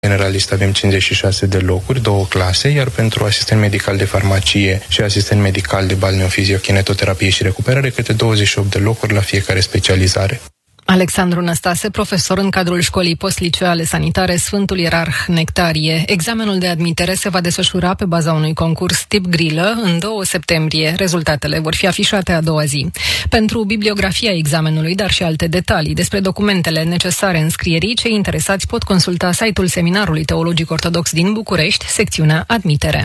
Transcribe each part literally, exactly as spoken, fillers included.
generalist avem cincizeci și șase de locuri, două clase, iar pentru asistent medical de farmacie și asistent medical de balneofiziokinetoterapie și recuperare, câte douăzeci și opt de locuri la fiecare specializare. Alexandru Năstase, profesor în cadrul școlii postliceale sanitare Sfântul Ierarh Nectarie. Examenul de admitere se va desfășura pe baza unui concurs tip grilă în doi septembrie. Rezultatele vor fi afișate a doua zi. Pentru bibliografia examenului, dar și alte detalii despre documentele necesare înscrierii, cei interesați pot consulta site-ul Seminarului Teologic Ortodox din București, secțiunea Admitere.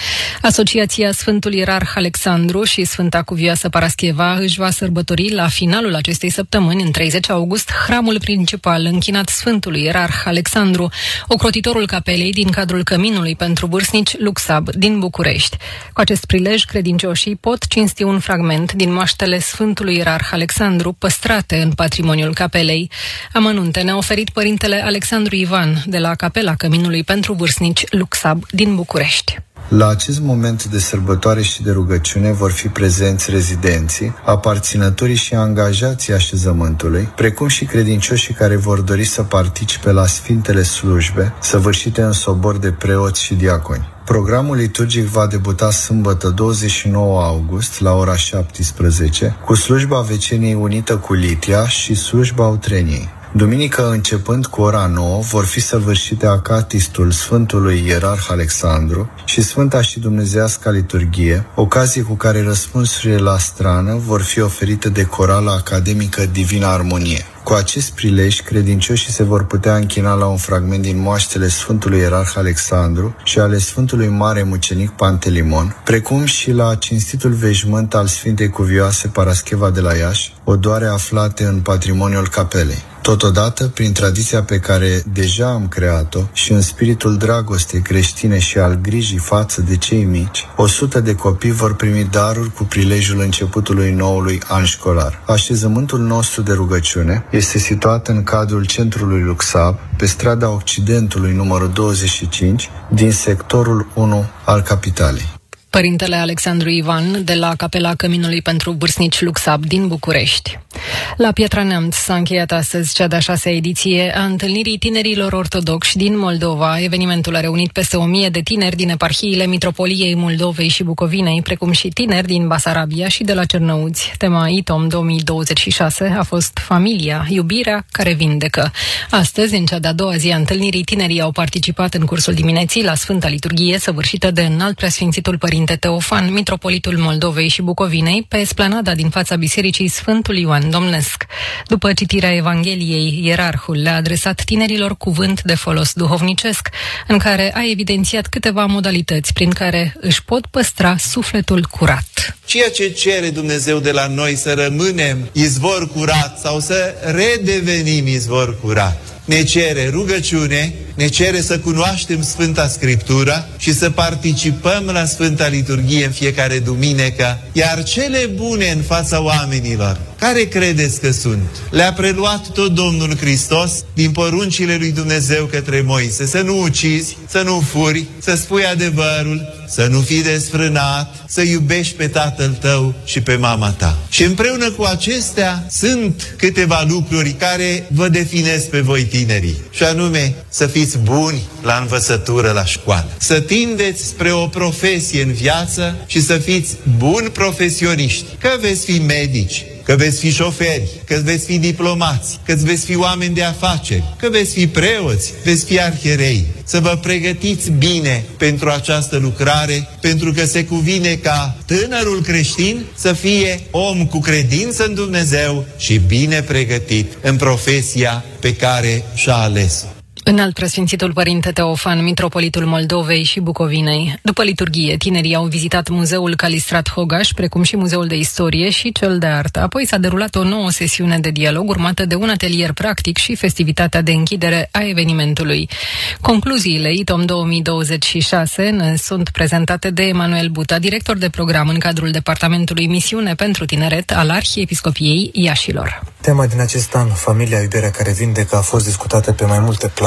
Asociația Sfântul Ierarh Alexandru și Sfânta Cuvioasă Parascheva își va sărbători la finalul acestei săptămâni, în treizeci august, hramul principal închinat Sfântului Ierarh Alexandru, ocrotitorul capelei din cadrul Căminului pentru vârstnici Luxab din București. Cu acest prilej, credincioșii pot cinsti un fragment din moaștele Sfântului Ierarh Alexandru păstrate în patrimoniul capelei. Amănunte ne-a oferit părintele Alexandru Ivan de la Capela Căminului pentru vârstnici Luxab din București. La acest moment de sărbătoare și de rugăciune vor fi prezenți rezidenții, aparținătorii și angajații așezământului, precum și credincioșii care vor dori să participe la sfintele slujbe, săvârșite în sobor de preoți și diaconi. Programul liturgic va debuta sâmbătă douăzeci și nouă august la ora șaptesprezece cu slujba Veceniei unită cu Litia și slujba Utreniei. Duminică, începând cu ora nouă, vor fi săvârșite acatistul Sfântului Ierarh Alexandru și Sfânta și Dumnezeiasca Liturghie, ocazie cu care răspunsurile la strană vor fi oferite de Corala Academică Divina Armonie. Cu acest prilej, credincioșii se vor putea închina la un fragment din moaștele Sfântului Ierarh Alexandru și ale Sfântului Mare Mucenic Pantelimon, precum și la cinstitul veșmânt al Sfintei Cuvioase Parascheva de la Iași, odoare aflate în patrimoniul capelei. Totodată, prin tradiția pe care deja am creat-o și în spiritul dragostei creștine și al grijii față de cei mici, o sută de copii vor primi daruri cu prilejul începutului noului an școlar. Așezământul nostru de rugăciune este situat în cadrul centrului Luxab, pe strada Occidentului numărul douăzeci și cinci, din sectorul unu al capitalei. Părintele Alexandru Ivan de la Capela Căminului pentru vârstnici Luxab din București. La Piatra Neamț s-a încheiat astăzi cea de-a șasea ediție a întâlnirii tinerilor ortodoxi din Moldova. Evenimentul a reunit peste o mie de tineri din eparhiile Mitropoliei Moldovei și Bucovinei, precum și tineri din Basarabia și de la Cernăuți. Tema I T O M două mii douăzeci și șase a fost Familia, iubirea care vindecă. Astăzi, în cea de-a doua zi a întâlnirii, tinerii au participat în cursul dimineții la Sfânta Liturghie, săvârșită de Înalt Preasfințitul Părinte Teofan, Mitropolitul Moldovei și Bucovinei, pe esplanada din fața Bisericii Sfântul Ioan Domnesc. După citirea Evangheliei, ierarhul le-a adresat tinerilor cuvânt de folos duhovnicesc, în care a evidențiat câteva modalități prin care își pot păstra sufletul curat. Ceea ce cere Dumnezeu de la noi, să rămânem izvor curat sau să redevenim izvor curat, ne cere rugăciune, ne cere să cunoaștem Sfânta Scriptură și să participăm la Sfânta Liturghie în fiecare duminică, iar cele bune în fața oamenilor, care credeți că sunt? Le-a preluat tot Domnul Hristos din poruncile lui Dumnezeu către Moise: să nu ucizi, să nu furi, să spui adevărul, să nu fii desfrânat, să iubești pe tatăl tău și pe mama ta. Și împreună cu acestea sunt câteva lucruri care vă definesc pe voi tinerii, și anume să fiți buni la învățătură la școală, să tindeți spre o profesie în viață și să fiți buni profesioniști, că veți fi medici, că veți fi șoferi, că veți fi diplomați, că veți fi oameni de afaceri, că veți fi preoți, veți fi arhierei. Să vă pregătiți bine pentru această lucrare, pentru că se cuvine ca tânărul creștin să fie om cu credință în Dumnezeu și bine pregătit în profesia pe care și-a ales-o. Înalt Preasfințitul Părinte Teofan, Mitropolitul Moldovei și Bucovinei. După liturghie, tinerii au vizitat Muzeul Calistrat Hogaș, precum și Muzeul de Istorie și cel de Artă. Apoi s-a derulat o nouă sesiune de dialog, urmată de un atelier practic și festivitatea de închidere a evenimentului. Concluziile I T O M două mii douăzeci și șase ne sunt prezentate de Emanuel Buta, director de program în cadrul Departamentului Misiune pentru Tineret al Arhiepiscopiei Iașilor. Tema din acest an, Familia, iubirea care vindecă, a fost discutată pe mai multe planuri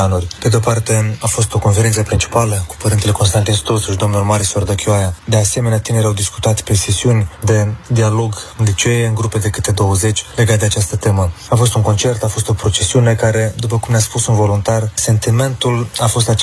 planuri. Pe de-o parte, a fost o conferință principală cu Părintele Constantin Stosu și domnul Mari Sordăchioaia. De asemenea, tinerii au discutat pe sesiuni de dialog în licee, în grupe de câte douăzeci, legate de această temă. A fost un concert, a fost o procesiune care, după cum ne-a spus un voluntar, sentimentul a fost